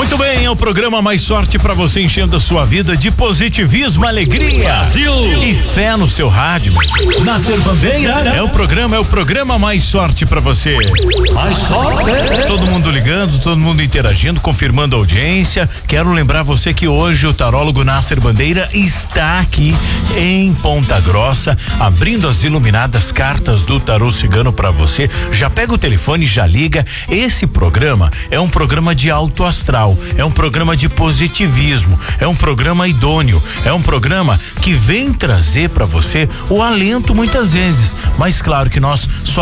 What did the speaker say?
Muito bem, é o programa Mais Sorte pra você, enchendo a sua vida de positivismo, alegria, Brasil e fé no seu rádio. Nascer Bandeira. É o programa Mais Sorte pra você. Mais Sorte. Todo mundo ligando, todo mundo interagindo, confirmando a audiência. Quero lembrar você que hoje o tarólogo Nasser Bandeira está aqui em Ponta Grossa, abrindo as iluminadas cartas do tarô cigano pra você. Já pega o telefone, já liga. Esse programa é um programa de alto astral, é um programa de positivismo, é um programa idôneo, é um programa que vem trazer pra você o alento muitas vezes, mas claro que nós só